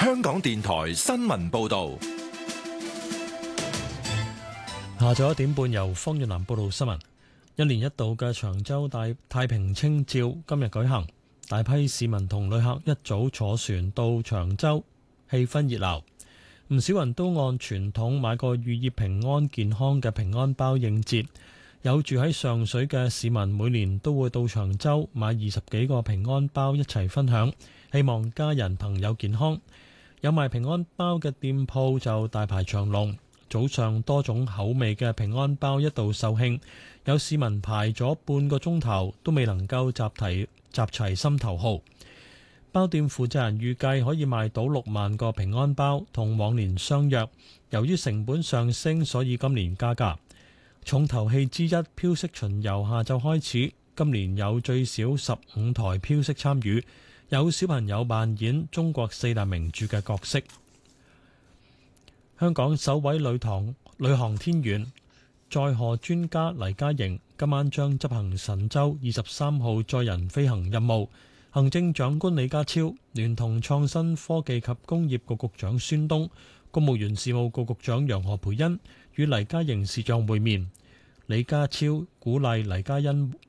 香港電台新聞報道。 下晝1點半，由方遠南報道新聞。一年一度嘅長洲太平清醮今日舉行，大批市民同旅客一早坐船到長洲，氣氛熱鬧。唔少人都按傳統買個寓意平安健康嘅平安包應節。有住喺上水嘅市民每年都會到長洲買20幾個平安包一齊分享，希望家人朋友健康。有賣平安包嘅店鋪就大排長龍，早上多種口味嘅平安包一度售罄，有市民排咗半個鐘頭都未能夠集齊心頭好。包店負責人預計可以賣到6萬個平安包，同往年相若。由於成本上升，所以今年加價。重頭戲之一飄色巡遊下晝開始，今年有最少15台飄色參與，有小朋友扮演中國4大名著嘅角色。香港首位女航天員載荷專家黎嘉瑩今晚將執行神舟23號載人飛行任務。行政長官李家超聯同創新科技及工業局局長孫東、公務員事務局局長楊何蓓茵與黎嘉瑩視像會面。李家超鼓勵黎嘉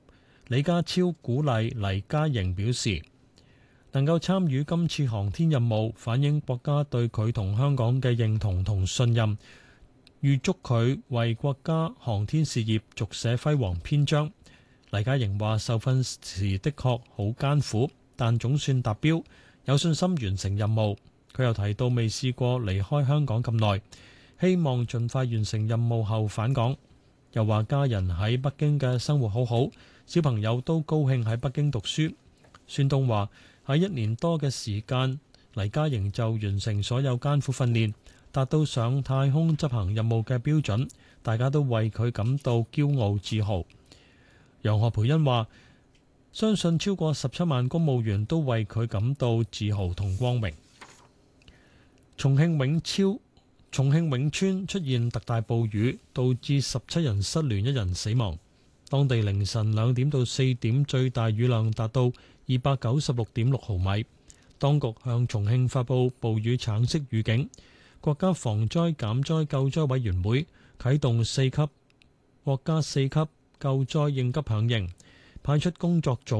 瑩表示，能夠參與今次航天任務，反映國家對佢同香港嘅認同同信任，預祝佢為國家航天事業續寫輝煌篇章。黎嘉瑩話：受訓時的確好艱苦，但總算達標，有信心完成任務。佢又提到未試過離開香港咁耐，希望盡快完成任務後返港。又話家人喺北京嘅生活好好，小朋友都高興喺北京讀書。孫東話喺1年多嘅時間，黎嘉瑩就完成所有艱苦訓練，達到上太空執行任務嘅標準，大家都為佢感到驕傲自豪。楊何蓓茵話：相信超過17萬公務員都為佢感到自豪同光榮。重慶永川出現特大暴雨，導致17人失聯，1人死亡。當地凌晨2點到4點最大雨量達到296.6毫米。當局向重慶發布暴雨橙色預警。國家防災減災救災委員會啟動國家4級救災應急響應，派出工作組